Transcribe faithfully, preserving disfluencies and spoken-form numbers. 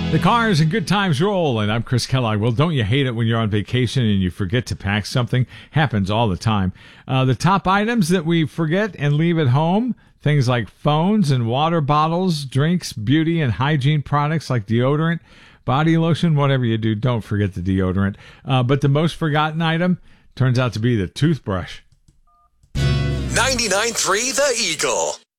The cars and good times roll, and I'm Chris Kellogg. Well, don't you hate it when you're on vacation and you forget to pack something? Happens all the time. Uh, the top items that we forget and leave at home, things like phones and water bottles, drinks, beauty and hygiene products like deodorant, body lotion, whatever you do, don't forget the deodorant. Uh, but the most forgotten item turns out to be the toothbrush. ninety-nine point three The Eagle.